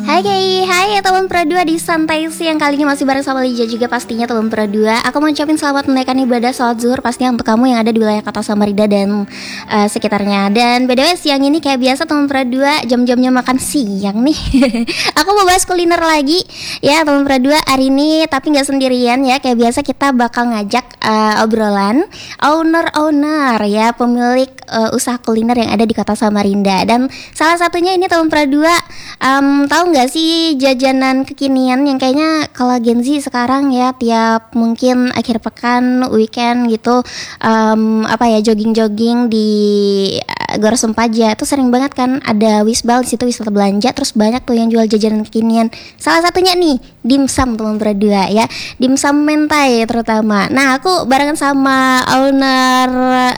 Hai teman Pro 2 di Santai Siang. Kali ini masih bareng sama Lija juga pastinya teman Pro 2. Aku mau ucapin selamat menunaikan ibadah sholat zuhur pastinya untuk kamu yang ada di wilayah Kota Samarinda dan sekitarnya. Dan by the way siang ini kayak biasa teman Pro 2 jam-jamnya makan siang nih. Aku mau bahas kuliner lagi ya teman Pro 2 hari ini, tapi gak sendirian ya. Kayak biasa kita bakal ngajak obrolan owner ya, pemilik usaha kuliner yang ada di Kota Samarinda. Dan salah satunya ini teman Pro 2 tahu nggak sih jajanan kekinian yang kayaknya kalau Gen Z sekarang ya tiap mungkin akhir pekan, weekend gitu, jogging-jogging di Gor Sempaja itu sering banget kan ada Wisbal di situ, wisata belanja, terus banyak tuh yang jual jajanan kekinian. Salah satunya nih dimsum teman berdua ya, dimsum mentai terutama. Nah aku barengan sama owner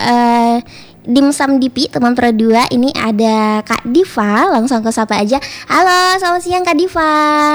Dimsum Dipi teman Pro 2. Ini ada Kak Diva, langsung ke sapa aja. Halo, selamat siang Kak Diva.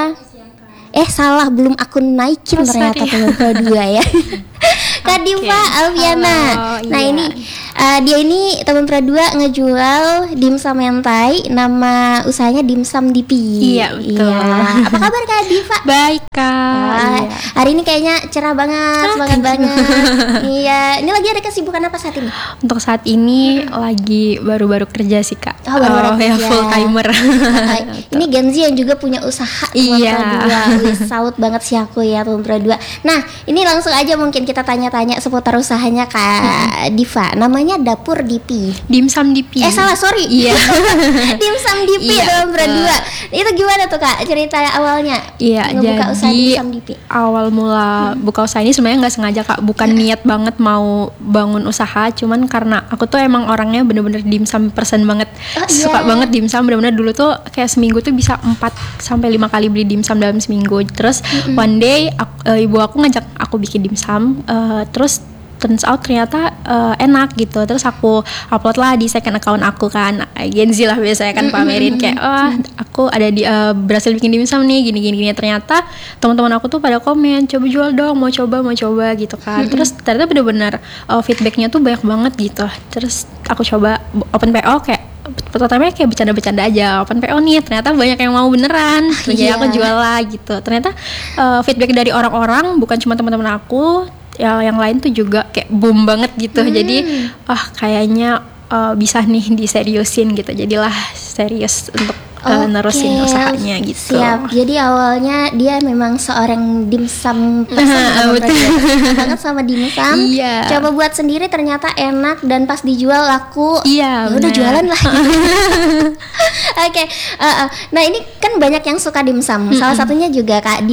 Salah, belum aku naikin ternyata teman Pro 2 ya. Kak Diva Alviana. Nah iya. Ini dia ini teman Pro 2 ngejual dimsum mentai, nama usahanya Dimsum Dipi. Iya betul. Iya. Apa kabar Kak Diva? Baik Kak. Iya. Hari ini kayaknya cerah banget, semangat banget. Iya. Ini lagi ada kesibukan apa saat ini? Untuk saat ini lagi baru-baru kerja sih Kak. Baru-baru ya kerja. Full timer. Ini Gen Z yang juga punya usaha teman Pro 2. Wih, salut banget sih aku ya teman Pro 2. Nah ini langsung aja mungkin kita tanya-tanya seputar usahanya Kak Diva. Namanya Dapur Dipi. Dimsum Dipi. Salah, sorry. Iya. Dimsum Dipi teman Pro 2. Itu gimana tuh Kak cerita awalnya? Iya, ngebuka usaha Dimsum Dipi. Awal mula buka usaha ini sebenarnya nggak sengaja Kak, bukan niat banget mau bangun usaha, cuman karena aku tuh emang orangnya bener-bener dimsum person banget. Suka banget dimsum, bener-bener dulu tuh kayak seminggu tuh bisa 4-5 kali beli dimsum dalam seminggu. Terus one day ibu aku ngajak aku bikin dimsum, terus turns out ternyata enak gitu. Terus aku upload lah di second account aku kan, Gen Z lah biasanya kan pamerin kayak aku ada di berhasil bikin dimsum nih gini. Ternyata teman-teman aku tuh pada komen, coba jual dong, mau coba gitu kan. Terus ternyata bener-bener feedbacknya tuh banyak banget gitu. Terus aku coba open PO kayak pertamanya kayak bercanda-bercanda aja, open PO nih, ternyata banyak yang mau beneran. Jadi aku jual lah gitu. Ternyata feedback dari orang-orang bukan cuma teman-teman aku, yang lain tuh juga kayak boom banget gitu. Jadi kayaknya bisa nih diseriusin gitu. Jadilah serius untuk nerusin usahanya gitu. Siap. Jadi awalnya dia memang seorang dimsum banget sama dimsum. Iya. Coba buat sendiri ternyata enak dan pas dijual laku. Iya. Udah jualan lah. Oke. Nah ini kan banyak yang suka dimsum. Salah satunya juga Kak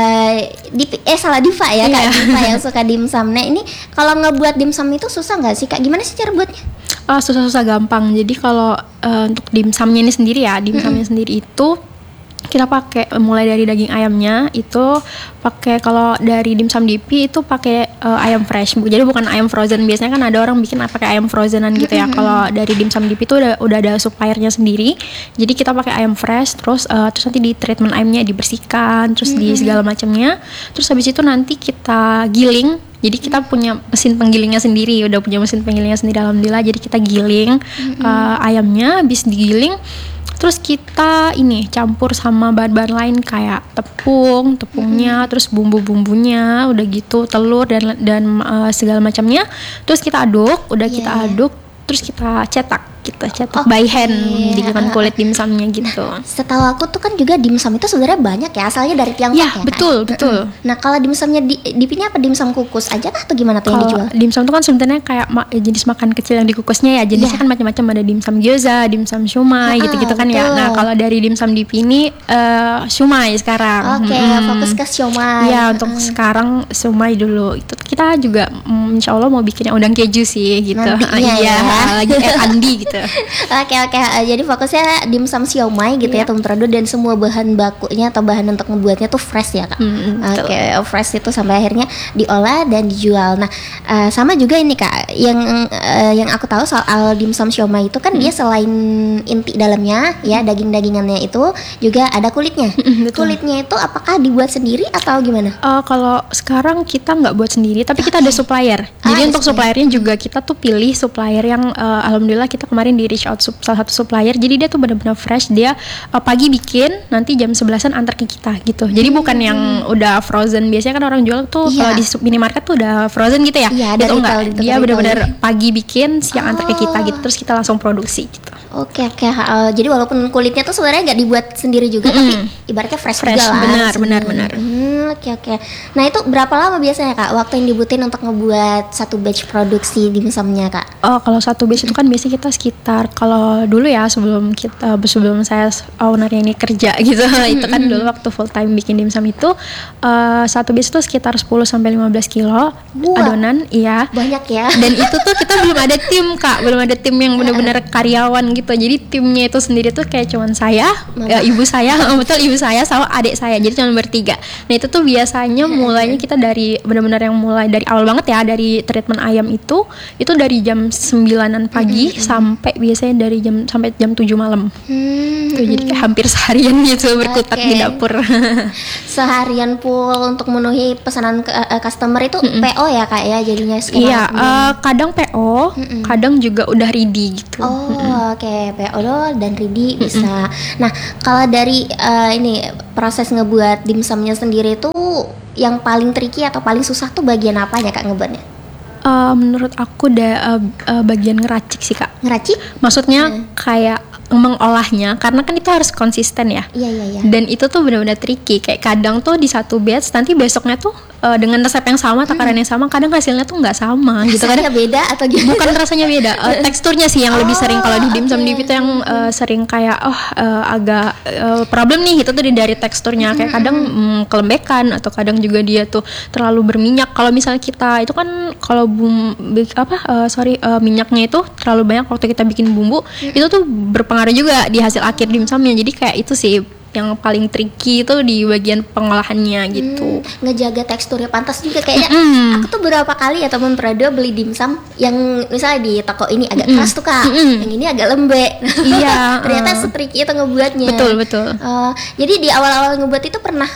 Diva ya Kak Diva yang suka dimsum. Nah ini kalau ngebuat dimsum itu susah nggak sih Kak? Gimana sih cara buatnya? Susah-susah gampang. Jadi kalau untuk dimsumnya ini sendiri ya, dimsumnya sendiri itu kita pakai mulai dari daging ayamnya itu pakai, kalau dari Dimsum Dipi itu pakai ayam fresh. Jadi bukan ayam frozen. Biasanya kan ada orang bikin pakai ayam frozenan gitu ya. Kalau dari Dimsum Dipi itu udah ada suppliernya sendiri. Jadi kita pakai ayam fresh, terus nanti di treatment ayamnya dibersihkan, terus di segala macamnya. Terus habis itu nanti kita giling. Jadi kita punya mesin penggilingnya sendiri, udah punya mesin penggilingnya sendiri alhamdulillah. Jadi kita giling ayamnya, habis digiling terus kita ini campur sama bahan-bahan lain kayak tepungnya, terus bumbu-bumbunya, udah gitu telur dan segala macamnya. Terus kita aduk, kita aduk, terus kita cetak by hand di depan kulit dimsumnya gitu. Nah, setahu aku tuh kan juga dimsum itu sebenarnya banyak ya, asalnya dari Tiongkok ya. Betul. Nah kalau dimsumnya Dipinya apa dimsum kukus aja kah atau gimana tuh yang dijual? Dimsum itu kan sebenarnya kayak jenis makan kecil yang dikukusnya ya. Jenisnya kan macam-macam, ada dimsum gyoza, dimsum shumai gitu-gitu kan ya. Nah kalau dari dimsum Dipi ini shumai sekarang. Fokus ke shumai. Ya untuk sekarang shumai dulu. Itu kita juga insya Allah mau bikin yang udang keju sih gitu. Lagi Andi gitu. Oke. Jadi fokusnya dimsum siomay gitu ya teman-teman, dan semua bahan bakunya atau bahan untuk ngebuatnya tuh fresh ya Kak. Fresh itu sampai akhirnya diolah dan dijual. Nah sama juga ini Kak, yang aku tahu soal dimsum siomay itu kan dia selain inti dalamnya ya, daging-dagingannya itu juga ada kulitnya. Kulitnya itu apakah dibuat sendiri atau gimana? Kalau sekarang kita nggak buat sendiri sendiri, tapi kita ada supplier. Jadi untuk suppliernya juga kita tuh pilih supplier yang alhamdulillah kita kemarin di reach out salah satu supplier. Jadi dia tuh benar-benar fresh. Dia pagi bikin, nanti jam 11-an antar ke kita gitu. Jadi bukan yang udah frozen. Biasanya kan orang jual tuh di minimarket tuh udah frozen gitu ya. Iya, itu enggak. Dia benar-benar pagi bikin, siang antar ke kita gitu. Terus kita langsung produksi gitu. Oke. Jadi walaupun kulitnya tuh sebenarnya nggak dibuat sendiri juga, tapi ibaratnya fresh juga lah. Benar. Oke. Nah itu berapa lama biasanya Kak waktu yang dibutuhin untuk ngebuat satu batch produksi dimsumnya Kak? Oh, kalau satu batch itu kan biasanya kita sekitar, kalau dulu ya sebelum saya ownernya ini kerja gitu, itu kan dulu waktu full time bikin dimsum itu satu batch itu sekitar 10-15 kilo adonan, iya. Banyak ya. Dan itu tuh kita belum ada tim Kak, belum ada tim yang benar-benar karyawan gitu. Jadi timnya itu sendiri tuh kayak cuman saya, ibu saya, betul ibu saya sama adik saya. Jadi cuma bertiga. Nah itu tuh biasanya mulainya kita dari benar-benar yang mulai dari awal banget ya, dari treatment ayam itu dari jam 9-an pagi sampai biasanya dari sampai jam 7 malam. Tuh, jadi kayak hampir seharian gitu berkutat di dapur. Seharian full untuk memenuhi pesanan customer itu PO ya Kak ya jadinya sekarang. Iya, kadang PO, kadang juga udah ready gitu. Oke, PO dan ready bisa. Nah, kalau dari ini proses ngebuat dimsumnya sendiri itu yang paling tricky atau paling susah tuh bagian apanya Kak ngebuatnya? Menurut aku bagian ngeracik sih Kak. Ngeracik? Maksudnya kayak mengolahnya, karena kan itu harus konsisten ya. Iya. Dan itu tuh benar-benar tricky. Kayak kadang tuh di satu batch nanti besoknya tuh dengan resep yang sama, takaran yang sama, kadang hasilnya tuh nggak sama gitu. Rasanya beda atau gimana? Bukan rasanya beda, teksturnya sih yang lebih sering. Kalau di dimsum itu yang sering kayak agak problem nih, itu tuh dari teksturnya. Kayak kadang kelembekan, atau kadang juga dia tuh terlalu berminyak. Kalau misalnya kita itu kan kalau minyaknya itu terlalu banyak waktu kita bikin bumbu, itu tuh berpengaruh juga di hasil akhir dimsumnya. Jadi kayak itu sih yang paling tricky itu di bagian pengolahannya gitu. Ngejaga teksturnya pantas juga kayaknya. Aku tuh beberapa kali ya teman Prado beli dimsum yang misalnya di toko ini agak keras tuh Kak, yang ini agak lembek. Iya. Ternyata setricky itu ngebuatnya. Betul. Jadi di awal-awal ngebuat itu pernah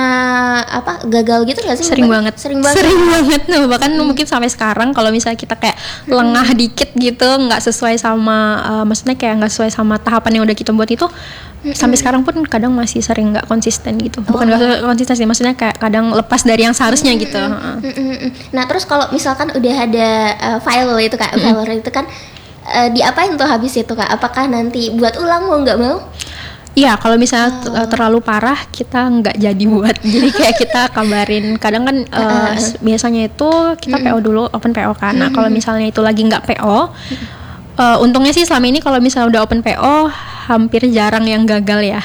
gagal gitu nggak sih? Sering banget. Nah, bahkan mungkin sampai sekarang kalau misalnya kita kayak lengah dikit gitu, nggak sesuai sama maksudnya kayak nggak sesuai sama tahapan yang udah kita buat itu, sampai sekarang pun kadang masih sering nggak konsisten gitu. Bukan nggak konsisten sih, maksudnya kayak kadang lepas dari yang seharusnya gitu. Nah terus kalau misalkan udah ada file itu Kak, file itu kan diapain tuh habis itu Kak? Apakah nanti buat ulang mau nggak mau? Iya, kalau misalnya terlalu parah kita nggak jadi buat. Jadi kayak kita kabarin. Kadang kan biasanya itu kita PO dulu, open PO kan. Nah kalau misalnya itu lagi nggak PO, untungnya sih selama ini kalau misalnya udah open PO hampir jarang yang gagal ya.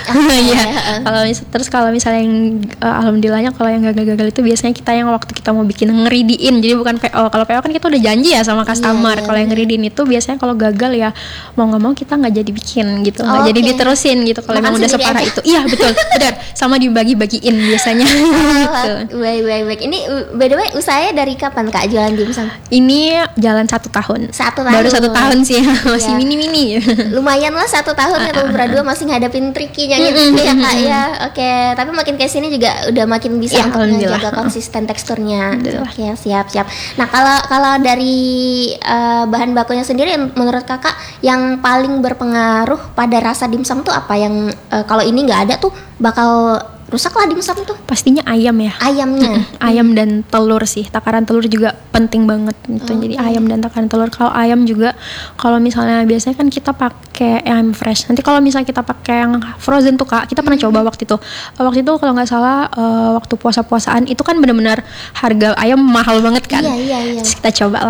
Kalau misalnya yang alhamdulillahnya kalau yang gagal itu biasanya kita yang waktu kita mau bikin ngeridiin, jadi bukan PO. Kalau PO kan kita udah janji ya sama customer. Kalau yang ngeridiin itu biasanya kalau gagal ya mau nggak mau kita nggak jadi bikin gitu, nggak jadi diterusin gitu. Kalau emang udah separah itu, iya betul, benar. Sama dibagi-bagiin biasanya. Baik. Ini by the way usahanya dari kapan Kak jualan dimsum? Ini jalan 1 tahun. Baru 1 tahun sih, masih mini-mini. Lumayan lah 1 tahun. Berdua masih ngadapin trikinya gitu ya Kak ya. Oke, tapi makin ke sini juga udah makin bisa untuk menjaga konsisten teksturnya. Oke, siap. Nah, kalau dari bahan bakunya sendiri menurut Kakak yang paling berpengaruh pada rasa dimsum tuh apa, yang kalau ini nggak ada tuh bakal rusak lah dimsum tuh? Pastinya ayam ya. Ayamnya. Ayam dan telur sih. Takaran telur juga penting banget gitu. Jadi ayam dan takaran telur. Kalau ayam juga, kalau misalnya biasanya kan kita pakai ayam fresh. Nanti kalau misalnya kita pakai yang frozen tuh Kak, kita pernah coba waktu itu. Waktu itu kalau nggak salah waktu puasa-puasaan itu kan benar-benar harga ayam mahal banget kan. Iya. Terus kita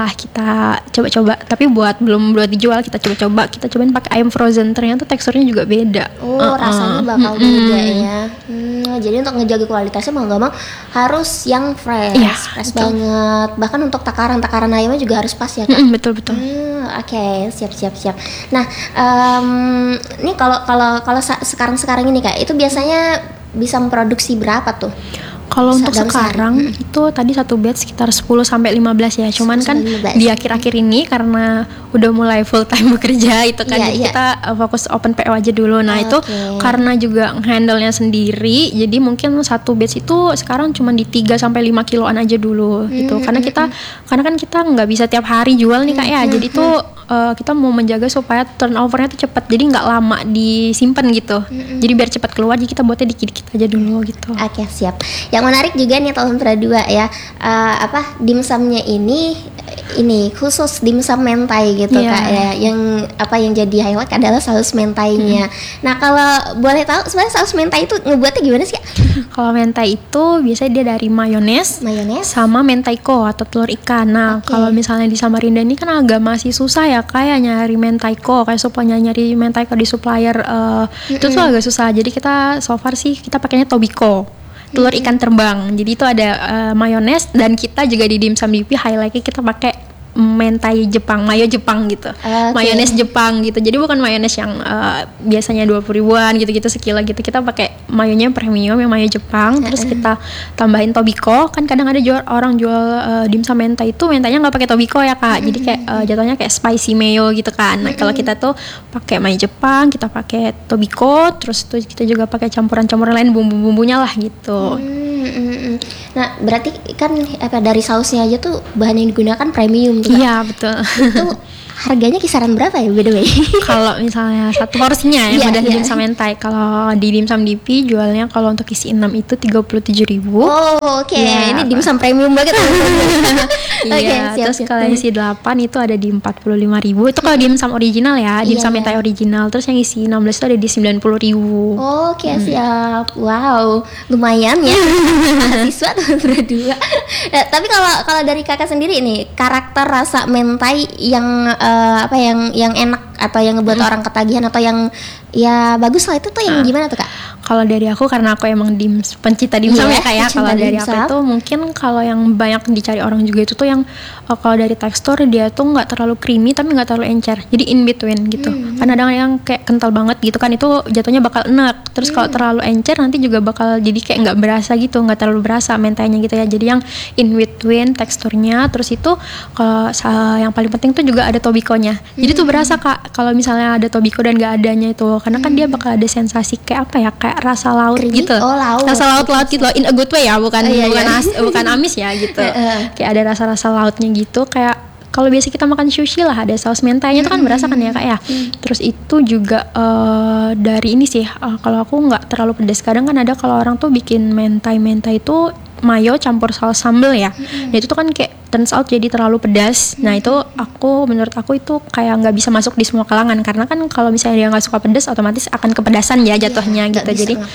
coba. Tapi belum buat dijual, kita cobain pakai ayam frozen. Ternyata teksturnya juga beda. Rasanya bakal beda ya. Jadi untuk ngejaga kualitasnya mau nggak mau harus yang fresh, fresh banget. Bahkan untuk takaran ayamnya juga harus pas ya Kak. Betul. Oke, siap. Nah, ini kalau sekarang ini Kak, itu biasanya bisa memproduksi berapa tuh? Kalau untuk sekarang itu tadi satu batch sekitar 10 sampai 15 ya. Cuman kan 15. di akhir-akhir ini karena udah mulai full time bekerja itu kan, jadi kita fokus open PO aja dulu. Nah, itu karena juga handle-nya sendiri, jadi mungkin satu batch itu sekarang cuma di 3 sampai 5 kiloan aja dulu gitu. Karena kan kita nggak bisa tiap hari jual nih Kak ya. Jadi tuh kita mau menjaga supaya turnovernya tuh cepat, jadi nggak lama disimpan gitu. Jadi biar cepat keluar, jadi kita buatnya dikit-dikit aja dulu gitu. Oke, siap. Yang menarik juga nih tahun kedua ya, dimsumnya ini khusus dimsum mentai gitu Kak ya. Yang jadi highlight adalah saus mentainya. Nah, kalau boleh tahu sebenarnya saus mentai itu ngebuatnya gimana sih Kak? Kalau mentai itu biasanya dia dari mayones sama mentaiko atau telur ikan. Nah, kalau misalnya di Samarinda ini kan agak masih susah ya kayak nyari mentaiko, kayak supaya nyari mentaiko di supplier itu tuh agak susah. Jadi kita so far sih kita pakainya tobiko, telur ikan terbang. Jadi itu ada mayones, dan kita juga di dimsum DP highlightnya kita pakai mentai Jepang, mayo Jepang gitu, mayones Jepang gitu. Jadi bukan mayones yang biasanya 20 ribuan gitu-gitu sekilo gitu. Kita pakai mayonya premium yang mayo Jepang, terus kita tambahin tobiko. Kan kadang ada orang jual dimsum mentai itu mentainya nggak pakai tobiko ya Kak. Jadi kayak jatuhnya kayak spicy mayo gitu kan. Nah, kalau kita tuh pakai mayo Jepang, kita pakai tobiko, terus tuh kita juga pakai campuran-campuran lain bumbu-bumbunya lah gitu. Nah, berarti kan dari sausnya aja tuh bahan yang digunakan premium tuh. Iya, betul. Itu harganya kisaran berapa ya by the way? Kalau misalnya satu porsinya ya udah dimsum mentai. Kalau di dimsum DP jualnya kalau untuk isi 6 itu 37.000. Oh, oke. Ini dimsum premium banget. Iya, terus kalau isi 8 itu ada di 45.000. Itu kalau dimsum original ya, dimsum mentai original. Terus yang isi 16 itu ada di 90.000. Oke, siap. Wow, lumayan ya. Mahasiswa tahun kedua. Tapi kalau dari Kakak sendiri nih, karakter rasa mentai yang yang enak atau yang ngebuat orang ketagihan atau yang ya bagus lah itu tuh yang gimana tuh Kak? Kalau dari aku, karena aku emang pencinta dimsum ya Kak ya. Kalau dari aku itu mungkin kalau yang banyak dicari orang juga itu tuh yang kalau dari tekstur dia tuh nggak terlalu creamy tapi nggak terlalu encer, jadi in between gitu. Kan ada yang kayak kental banget gitu kan, itu jatuhnya bakal enak. Terus kalau terlalu encer nanti juga bakal jadi kayak nggak berasa gitu, nggak terlalu berasa mentainya gitu ya. Jadi yang in between teksturnya. Terus itu kalau yang paling penting tuh juga ada tobikonya. Jadi tuh berasa Kak kalau misalnya ada tobiko dan nggak adanya itu, karena kan dia bakal ada sensasi kayak apa ya, kayak rasa laut creamy? Gitu. Rasa laut gitu loh, in a good way ya, bukan amis ya gitu. Kayak ada rasa-rasa lautnya gitu, kayak kalau biasa kita makan sushi lah ada saus mentainya itu kan berasa kan ya Kak ya. Terus itu juga dari ini sih, kalau aku nggak terlalu pedas. Kadang kan ada kalau orang tuh bikin mentai itu mayo campur saus sambal ya. Nah itu tuh kan kayak turns out jadi terlalu pedas. Nah itu menurut aku itu kayak nggak bisa masuk di semua kalangan, karena kan kalau misalnya dia nggak suka pedas otomatis akan kepedasan ya jatuhnya gitu.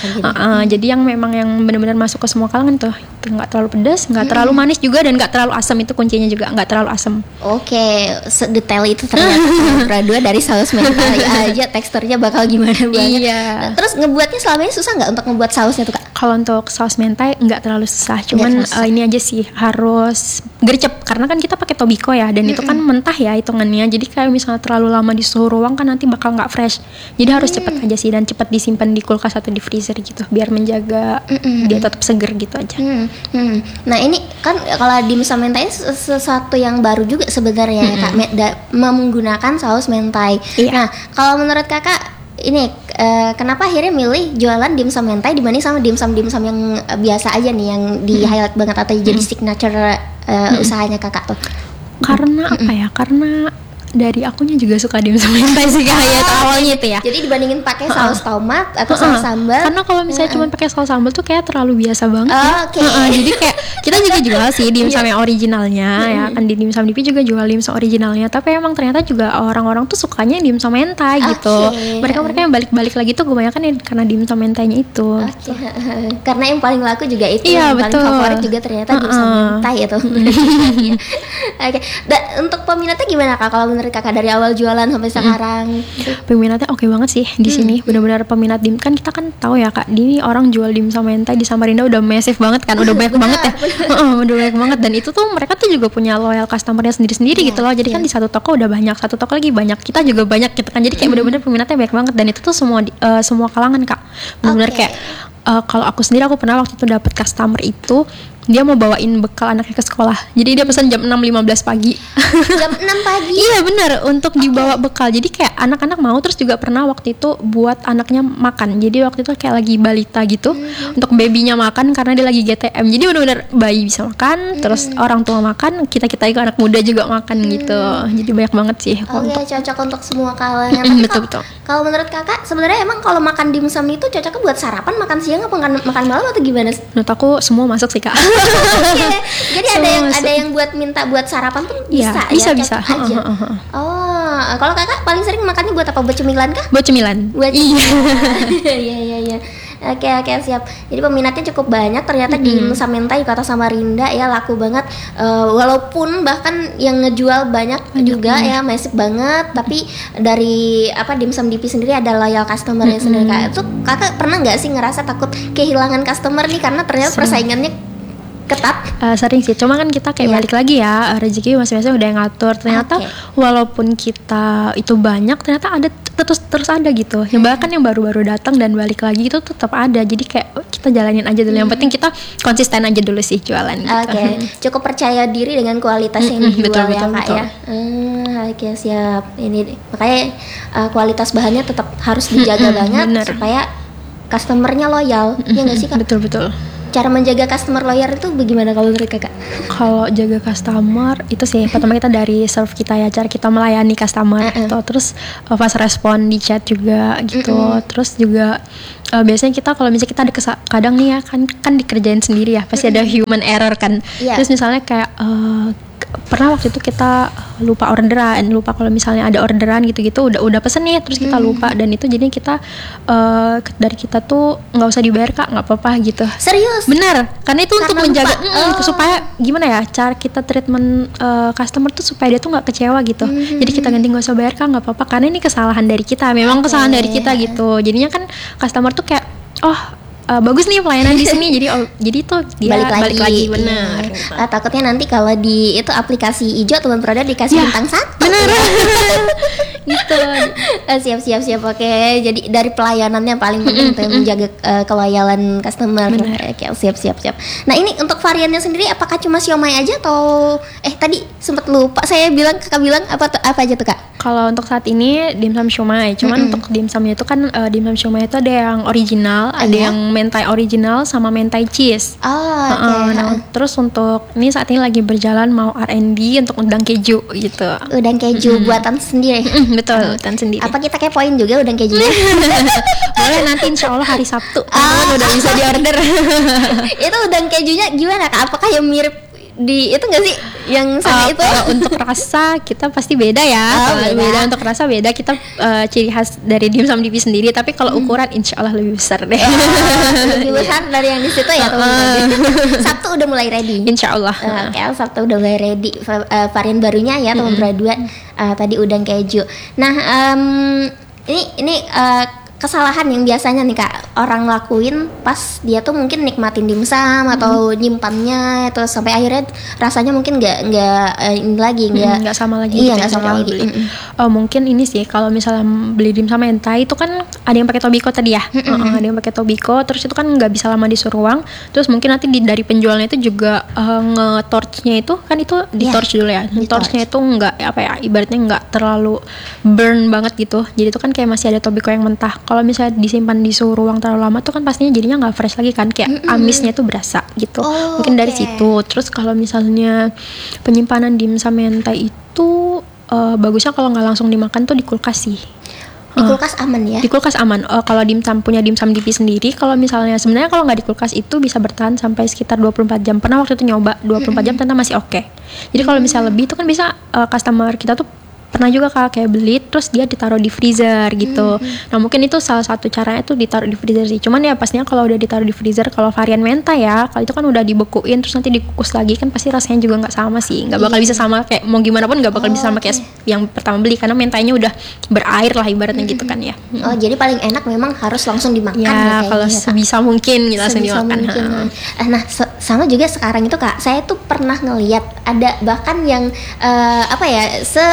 Jadi yang memang yang benar-benar masuk ke semua kalangan tuh nggak terlalu pedas, nggak terlalu manis juga, dan nggak terlalu asam. Itu kuncinya juga, nggak terlalu asam. Oke, sedetail itu ternyata. Dua dari saus mentai aja teksturnya bakal gimana banget. Iya. Terus ngebuatnya selama ini susah nggak untuk ngebuat sausnya tuh Kak? Kalau untuk saus mentai nggak terlalu susah, cuman ini aja sih harus gercep, karena kan kita pakai tobiko ya, dan itu kan mentah ya hitungannya. Jadi kayak misalnya terlalu lama di suhu ruang kan nanti bakal nggak fresh. Jadi harus cepet aja sih, dan cepet disimpan di kulkas atau di freezer gitu, biar menjaga dia tetap seger gitu aja. Nah ini kan kalau dimsum mentai sesuatu yang baru juga sebenarnya ya Kak, menggunakan saus mentai. Nah kalau menurut Kakak ini kenapa akhirnya milih jualan dimsum mentai dibanding sama dimsum yang biasa aja nih, yang di highlight banget atau jadi signature usahanya Kakak tuh? Karena apa ya? Karena dari akunya juga suka dimsum mentai sih kayak awalnya itu ya. Jadi dibandingin pakai saus tomat atau saus sambal. Karena kalau misalnya cuma pakai saus sambal tuh kayak terlalu biasa banget. Jadi kayak kita juga jual sih dimsum yang originalnya ya. Kan di dimsum DP juga jual dimsum originalnya. Tapi emang ternyata juga orang-orang tuh sukanya dimsum mentai gitu. Mereka yang balik-balik lagi tuh kebanyakan karena dimsum mentainya itu. Gitu. Karena yang paling laku juga itu. Iya, yang paling favorit juga ternyata dimsum mentai itu. Oke. Dan untuk peminatnya gimana Kak? Kalau menurut Kakak dari awal jualan sampai sekarang? Peminatnya oke banget sih di sini. Benar-benar peminat kan kita kan tahu ya Kak, ini orang jual dimsum mentai di Samarinda udah massive banget kan, udah banyak banget ya. Udah banyak banget, dan itu tuh mereka tuh juga punya loyal customernya sendiri-sendiri gitu loh. Jadi kan di satu toko udah banyak, satu toko lagi banyak, kita juga banyak gitu kan. Jadi kayak benar-benar peminatnya banyak banget, dan itu tuh semua kalangan Kak. Benar-benar kayak kalau aku sendiri aku pernah waktu itu dapat customer itu dia mau bawain bekal anaknya ke sekolah. Jadi dia pesan jam 6.15 pagi. Jam 6 pagi? Iya benar, untuk dibawa bekal. Jadi kayak anak-anak mau, terus juga pernah waktu itu buat anaknya makan. Jadi waktu itu kayak lagi balita gitu, untuk babynya makan karena dia lagi GTM. Jadi benar-benar bayi bisa makan, terus orang tua makan, kita-kita itu anak muda juga makan gitu. Jadi banyak banget sih. Oke, cocok untuk semua kalangan. Betul. Kalau menurut kakak, sebenarnya emang kalau makan dimsum itu cocoknya buat sarapan, makan siang, apa makan malam atau gimana? Menurut aku semua masuk sih kak. Oke. Jadi ada yang buat minta buat sarapan pun bisa ya? Bisa. Aja. Oh, kalau kakak paling sering makannya buat apa? Buat cemilan kah? Buat cemilan. Iya. Oke, siap. Jadi peminatnya cukup banyak ternyata di Nusa Mentai Kota Samarinda ya, laku banget. Walaupun bahkan yang ngejual banyak juga ya, masif banget. Tapi dari dimsum Dipi sendiri ada loyal customer-nya sendiri. Itu kakak pernah nggak sih ngerasa takut kehilangan customer nih karena ternyata persaingannya ketat? Sering sih, cuma kan kita kayak balik lagi ya, rezeki masing-masing udah yang ngatur. Ternyata walaupun kita itu banyak, ternyata ada terus ada gitu. Yang bahkan yang baru-baru datang dan balik lagi itu tetap ada. Jadi kayak kita jalanin aja dulu. Yang penting kita konsisten aja dulu sih jualan gitu. Cukup percaya diri dengan kualitas yang dijual ya kak ya. Oke, siap. Ini makanya kualitas bahannya tetap harus dijaga banget supaya customernya loyal. Ya nggak sih kak? Betul. Cara menjaga customer loyal itu bagaimana kalau menurut kakak? Kalau jaga customer itu sih pertama kita dari serve kita ya, cara kita melayani customer gitu. Terus pas respon di chat juga gitu. Terus juga biasanya kita kalau misalnya kita ada kadang nih ya kan dikerjain sendiri ya, pasti ada human error kan. Terus misalnya kayak pernah waktu itu kita lupa kalau misalnya ada orderan gitu-gitu udah pesen nih terus kita lupa, dan itu jadi kita dari kita tuh nggak usah dibayar kak, nggak apa-apa gitu. Serius? Bener, karena itu untuk menjaga supaya gimana ya, cara kita treatment customer tuh supaya dia tuh nggak kecewa gitu. Jadi kita ganti nggak usah bayar kak, nggak apa-apa, karena ini kesalahan dari kita, memang kesalahan dari kita gitu. Jadinya kan customer tuh kayak bagus nih pelayanan di sini, jadi tuh dia balik lagi bener. Takutnya nanti kalau di itu aplikasi hijau teman produk dikasih bintang 1. Bener. Gitu. Siap. Oke, jadi dari pelayanannya paling penting untuk menjaga keloyalan customer. Oke, siap. Nah, ini untuk variannya sendiri apakah cuma siomay aja atau tadi sempat lupa saya kakak bilang apa aja tuh kak? Kalau untuk saat ini dimsum siomay, cuman untuk dimsumnya itu kan dimsum siomay itu ada yang original, ada yang mentai original sama mentai cheese. Nah, terus untuk ini saat ini lagi berjalan mau R&D untuk udang keju gitu. Udang keju buatan sendiri. Betul, buatan sendiri. Apa kita kepoin juga udang kejunya? Boleh, nanti insya Allah hari Sabtu udah bisa diorder. Itu udang kejunya gimana kak? Apakah yang mirip di itu nggak sih yang sama itu? Untuk rasa kita pasti beda ya. Beda untuk rasa beda, kita ciri khas dari dimsum Dipi sendiri. Tapi kalau ukuran insya Allah lebih besar deh. Lebih besar dari yang di situ ya teman-teman. Sabtu udah mulai ready. Insya Allah. Sabtu udah mulai ready varian barunya ya teman berdua. Tadi udang keju. Nah ini kesalahan yang biasanya nih kak orang lakuin pas dia tuh mungkin nikmatin dimsum atau nyimpannya terus sampai akhirnya rasanya mungkin nggak sama lagi. Iya, nggak sama lagi. Mungkin ini sih kalau misalnya beli dimsum mentai itu kan ada yang pakai tobiko tadi ya. Ada yang pakai tobiko, terus itu kan nggak bisa lama di suhu ruang. Terus mungkin nanti dari penjualnya itu juga nge-torchnya itu kan itu di torch dulu ya. Torchnya itu nggak ibaratnya nggak terlalu burn banget gitu. Jadi itu kan kayak masih ada tobiko yang mentah. Kalau misalnya disimpan di suhu ruang terlalu lama tuh kan pastinya jadinya nggak fresh lagi kan, kayak amisnya tuh berasa gitu. Mungkin dari situ. Terus kalau misalnya penyimpanan dimsum mentai itu bagusnya kalau nggak langsung dimakan tuh di kulkas sih. Di kulkas aman ya? Di kulkas aman. Kalau punya dimsum Dipi sendiri, kalau misalnya sebenarnya kalau nggak di kulkas itu bisa bertahan sampai sekitar 24 jam. Pernah waktu itu nyoba 24 jam ternyata masih oke. Jadi kalau misalnya lebih itu kan bisa customer kita tuh pernah juga kayak beli terus dia ditaruh di freezer gitu. Nah mungkin itu salah satu caranya tuh ditaruh di freezer sih. Cuman ya pastinya kalau udah ditaruh di freezer, kalau varian mentai ya, kalau itu kan udah dibekuin terus nanti dikukus lagi kan pasti rasanya juga nggak sama sih. Nggak bakal bisa sama kayak mau gimana pun nggak bakal bisa sama kayak yang pertama beli, karena mentainya udah berair lah ibaratnya gitu kan ya. Jadi paling enak memang harus langsung dimakan ya kalau sebisa mungkin langsung dimakan. Nah sama juga sekarang itu kak, saya tuh pernah ngeliat ada bahkan yang segitu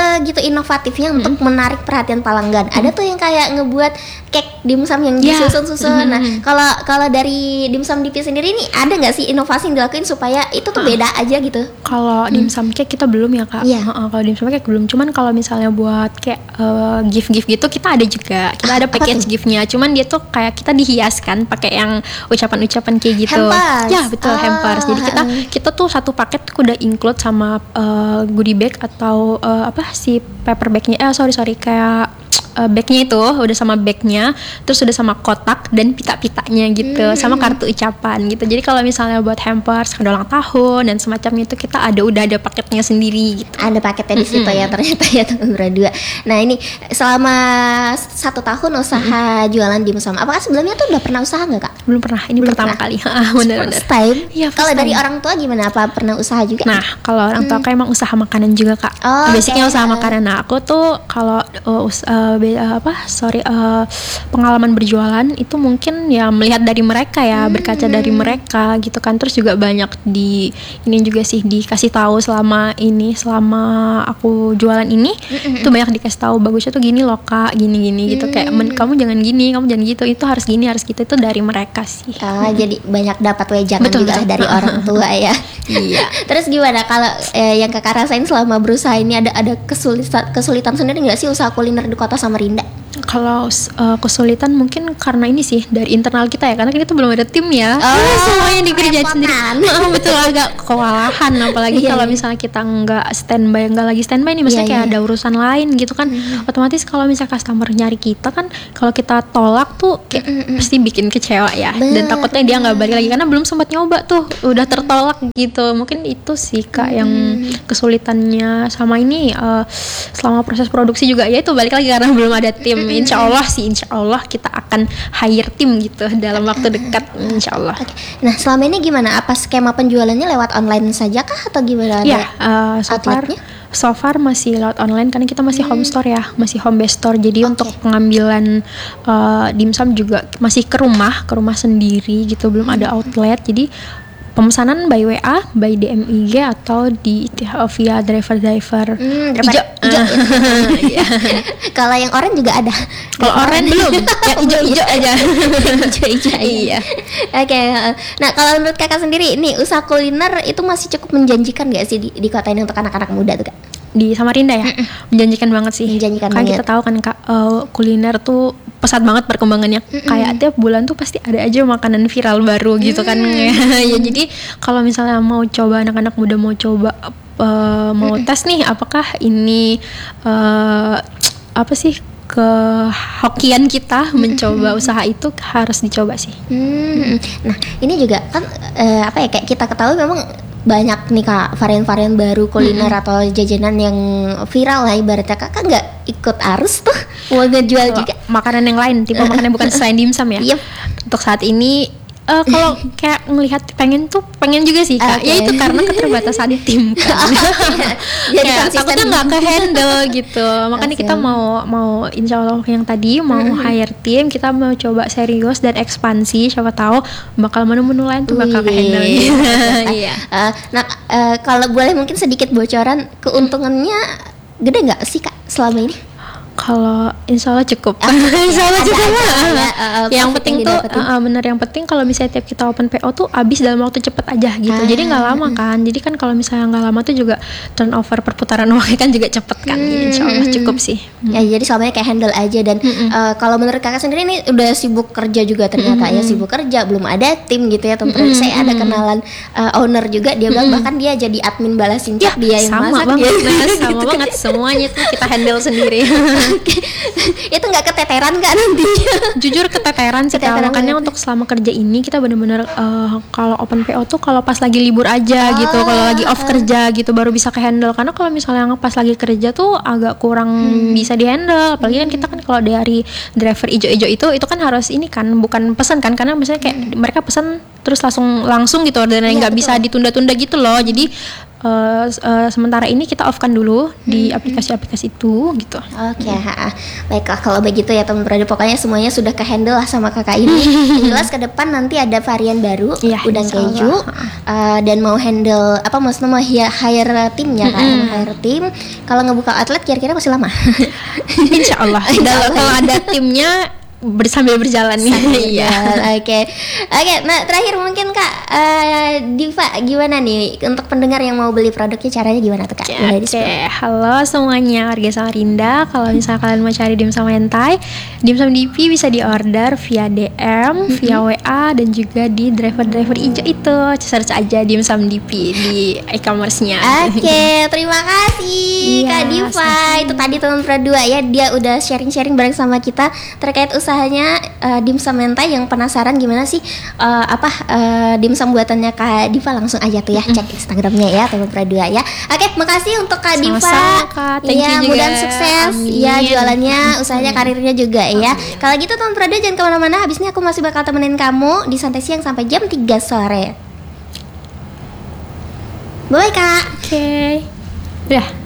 inovatifnya untuk menarik perhatian pelanggan. Ada tuh yang kayak ngebuat cake dimsum yang disusun-susun. Nah, kalau dari dimsum Divi sendiri ini ada nggak sih inovasi yang dilakuin supaya itu tuh beda aja gitu? Kalau dimsum cake kita belum ya Kak. Kalau dimsum cake belum. Cuman kalau misalnya buat kayak gift gitu kita ada juga. Kita ada package giftnya. Cuman dia tuh kayak kita dihiaskan pakai yang ucapan-ucapan kayak gitu. Hampers. Ya betul, hampers. Jadi kita tuh satu paket udah include sama goodie bag atau paper bagnya. Sorry kayak bagnya itu udah sama bagnya, terus udah sama kotak dan pita-pitanya gitu, sama kartu ucapan gitu. Jadi kalau misalnya buat hampers, kado ulang tahun dan semacamnya itu kita udah ada paketnya sendiri gitu. Ada paketnya di situ ya ternyata ya teman berdua. Nah ini selama 1 tahun usaha jualan dimsum, apakah sebelumnya tuh udah pernah usaha nggak Kak? Belum pernah, ini pertama kali. Bener-bener. First time? Iya, kalau dari orang tua gimana? Apa pernah usaha juga? Nah kalau orang tua aku emang usaha makanan juga Kak. Basicnya usaha makanan. Nah aku tuh kalau pengalaman berjualan itu mungkin ya melihat dari mereka ya, berkaca dari mereka gitu kan. Terus juga banyak ini juga sih dikasih tahu selama aku jualan ini itu banyak dikasih tahu, bagusnya tuh gini loh Kak, gini gitu, kayak kamu jangan gini, kamu jangan gitu, itu harus gini harus gitu, itu dari mereka sih. Jadi banyak dapat wejangan juga dari orang tua ya. Iya. Terus gimana kalau yang Kakak rasain selama berusaha ini, ada kesulitan sendiri nggak sih usaha kuliner di kota Samarinda? Kalau kesulitan mungkin karena ini sih dari internal kita ya, karena kita tuh belum ada tim ya. Semuanya dikerjain sendiri. Betul, agak kewalahan apalagi kalau misalnya kita nggak lagi standby nih, maksudnya kayak ada urusan lain gitu kan. Otomatis kalau misalnya customer nyari kita kan, kalau kita tolak tuh kayak pasti bikin kecewa ya. Dan takutnya dia nggak balik lagi karena belum sempat nyoba tuh udah tertolak gitu. Mungkin itu sih Kak yang kesulitannya. Sama ini selama proses produksi juga ya itu balik lagi karena belum ada tim. Insya Allah kita akan hire tim gitu dalam waktu dekat, insya Allah. Nah selama ini gimana? Apa skema penjualannya lewat online saja kah atau gimana? Ya, so far masih lewat online karena kita masih home store ya, masih home base store. Jadi untuk pengambilan dimsum juga masih ke rumah sendiri gitu, belum ada outlet. Jadi pemesanan by WA, by DM IG atau via driver hijau. Kalau yang oranye juga ada. Kalau oranye belum, yang hijau aja. Hijau. Iya. Oke. Nah kalau menurut Kakak sendiri, ini usaha kuliner itu masih cukup menjanjikan nggak sih di kota ini untuk anak-anak muda tuh Kak? Di Samarinda ya, menjanjikan banget sih. Kan kita tahu kan Kak, kuliner tuh pesat banget perkembangannya. Kayak tiap bulan tuh pasti ada aja makanan viral baru gitu kan. Ya jadi kalau misalnya mau coba, anak-anak muda mau coba mau tes nih apakah ini kehokian kita mencoba usaha itu, harus dicoba sih. Nah ini juga kan kayak kita ketahui memang banyak nih Kak varian-varian baru kuliner atau jajanan yang viral lah ibaratnya. Kakak nggak ikut arus tuh mau ngejual juga makanan yang lain, tipe makanan bukan selain dimsum ya? Untuk saat ini kalau kayak ngelihat pengen juga sih Kak. Ya itu karena keterbatasan tim kan. Jadi takutnya nggak ke handle gitu. Makanya kita mau insya Allah yang tadi mau hire tim, kita mau coba serius dan ekspansi. Siapa tahu bakal menu-menu lain tuh bakal ke handle. Iya. Nah kalau boleh mungkin sedikit bocoran, keuntungannya gede nggak sih Kak selama ini? Kalau insya Allah cukup. Insya Allah cukup. Yang penting tuh bener, yang penting kalau misalnya tiap kita open PO tuh habis dalam waktu cepet aja gitu. Jadi nggak lama kan. Jadi kan kalau misalnya nggak lama tuh juga turnover perputaran uangnya kan juga cepet kan. Insya Allah cukup sih. Ya jadi selamanya kayak handle aja. Dan kalau menurut Kakak sendiri ini udah sibuk kerja juga ternyata ya, sibuk kerja, belum ada tim gitu ya teman-teman. Saya ada kenalan owner juga, dia bilang bahkan dia jadi admin balasin chat, dia yang sama masak banget, sama banget semuanya tuh kita handle sendiri. Itu nggak keteteran Kak nantinya? Jujur keteteran sih Kak. Makanya untuk selama kerja ini kita benar-benar kalau open PO tuh kalau pas lagi libur aja gitu, kalau lagi off kerja gitu baru bisa ke handle. Karena kalau misalnya pas lagi kerja tuh agak kurang bisa di handle. Apalagi kan kita kan kalau dari driver ijo-ijo itu kan harus ini kan, bukan pesan kan, karena misalnya kayak mereka pesan terus langsung gitu dan nggak bisa ditunda-tunda gitu loh. Jadi sementara ini kita off kan dulu di aplikasi-aplikasi itu gitu. Oke, baiklah kalau begitu ya teman Prado. Pokoknya semuanya sudah ke handle lah sama kakak ini. Yang jelas ke depan nanti ada varian baru, Iya, udang insya Allah. keju, dan mau handle apa, maksudnya mau hire timnya kan, hire tim. Kalau ngebuka outlet kira-kira masih lama. Insya Allah. Kalau ada timnya sambil berjalan nih. Iya. Oke. Nah terakhir mungkin Kak Diva, gimana nih untuk pendengar yang mau beli produknya, caranya gimana tuh Kak? Boleh Oke, di-spill. halo semuanya warga Samarinda. Kalau misalnya kalian mau cari dimsum mentai, dimsum DP bisa diorder via DM, via WA, dan juga di driver hijau itu. Search aja dimsum DP di e-commerce-nya. Oke, terima kasih Iya, Kak Diva. sama-sama. Itu tadi teman Pro 2 ya, dia udah sharing-sharing bareng sama kita terkait usahanya dimsum mentai. Yang penasaran gimana sih dimsum buatannya Kak Diva, langsung aja tuh ya cek Instagramnya ya teman Pro 2 ya. Oke, makasih untuk Kak Diva. Sama-sama, Kak. Thank you Iya, juga. mudah sukses Amin. ya jualannya, usahanya, karirnya juga ya. Kalau gitu teman Pro 2 jangan kemana-mana. Habis ini aku masih bakal temenin kamu di Santai Siang sampai jam 3 sore. Bye Kak. Oke. Udah.